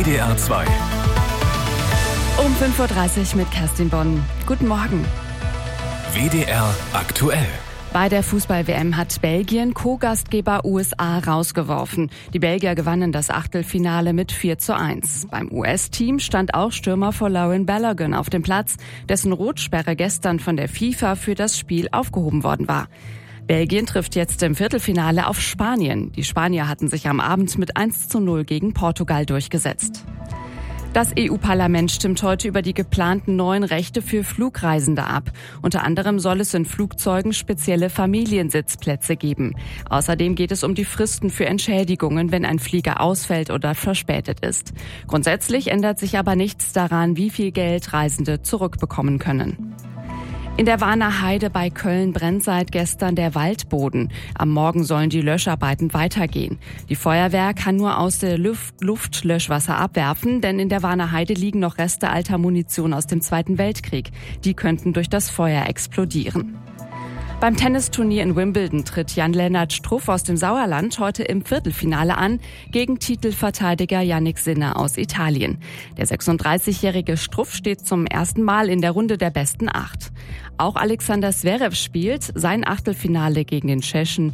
WDR 2. Um 5.30 Uhr mit Kerstin Bonn. Guten Morgen. WDR aktuell. Bei der Fußball-WM hat Belgien Co-Gastgeber USA rausgeworfen. Die Belgier gewannen das Achtelfinale mit 4:1. Beim US-Team stand auch Stürmer Folarin Balogun auf dem Platz, dessen Rotsperre gestern von der FIFA für das Spiel aufgehoben worden war. Belgien trifft jetzt im Viertelfinale auf Spanien. Die Spanier hatten sich am Abend mit 1:0 gegen Portugal durchgesetzt. Das EU-Parlament stimmt heute über die geplanten neuen Rechte für Flugreisende ab. Unter anderem soll es in Flugzeugen spezielle Familiensitzplätze geben. Außerdem geht es um die Fristen für Entschädigungen, wenn ein Flieger ausfällt oder verspätet ist. Grundsätzlich ändert sich aber nichts daran, wie viel Geld Reisende zurückbekommen können. In der Warner Heide bei Köln brennt seit gestern der Waldboden. Am Morgen sollen die Löscharbeiten weitergehen. Die Feuerwehr kann nur aus der Luft Löschwasser abwerfen, denn in der Warner Heide liegen noch Reste alter Munition aus dem Zweiten Weltkrieg. Die könnten durch das Feuer explodieren. Beim Tennisturnier in Wimbledon tritt Jan-Lennart Struff aus dem Sauerland heute im Viertelfinale an gegen Titelverteidiger Jannik Sinner aus Italien. Der 36-jährige Struff steht zum ersten Mal in der Runde der besten 8. Auch Alexander Zverev spielt. Sein Achtelfinale gegen den Tschechen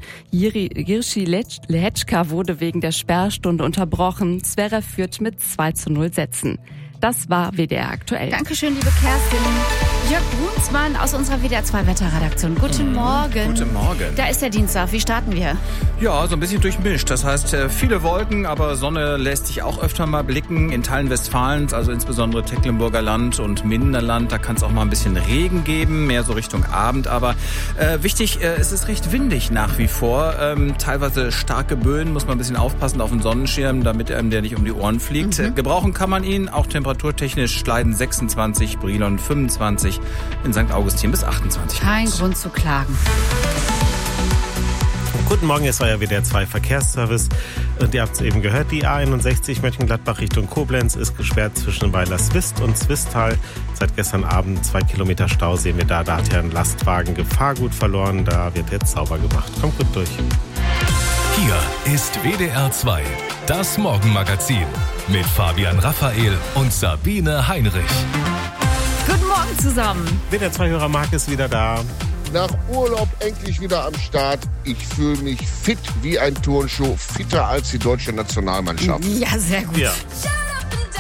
Jiří Lehečka wurde wegen der Sperrstunde unterbrochen. Zverev führt mit 2:0 Sätzen. Das war WDR aktuell. Dankeschön, liebe Kerstin. Jörg Brunsmann aus unserer WDR 2 Wetterredaktion. Guten Morgen. Guten Morgen. Da ist der Dienstag. Wie starten wir? Ja, so ein bisschen durchmischt. Das heißt, viele Wolken, aber Sonne lässt sich auch öfter mal blicken. In Teilen Westfalens, also insbesondere Tecklenburger Land und Minderland, da kann es auch mal ein bisschen Regen geben, mehr so Richtung Abend. Aber wichtig, es ist recht windig nach wie vor. Teilweise starke Böen, muss man ein bisschen aufpassen auf den Sonnenschirm, damit einem der nicht um die Ohren fliegt. Gebrauchen kann man ihn, auch temperaturtechnisch Schleiden 26, Brilon 25, in St. Augustin bis 28 Grad. Kein Grund zu klagen. Guten Morgen, es war ja WDR 2 Verkehrsservice. Und ihr habt es eben gehört, die A61 Mönchengladbach Richtung Koblenz ist gesperrt zwischen Weiler Swist und Swistal. Seit gestern Abend 2 Kilometer Stau sehen wir da. Da hat ja ein Lastwagen Gefahrgut verloren. Da wird jetzt sauber gemacht. Kommt gut durch. Hier ist WDR 2, das Morgenmagazin mit Fabian Raphael und Sabine Heinrich. Guten Morgen zusammen. WDR 2-Hörer Marc ist wieder da. Nach Urlaub endlich wieder am Start. Ich fühle mich fit wie ein Turnschuh, fitter als die deutsche Nationalmannschaft. Ja, sehr gut. Ja.